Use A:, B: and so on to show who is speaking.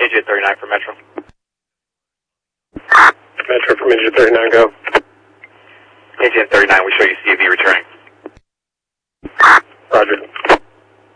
A: Engine 39 for Metro.
B: Metro from Engine 39, go.
A: Engine 39, we show you CV returning.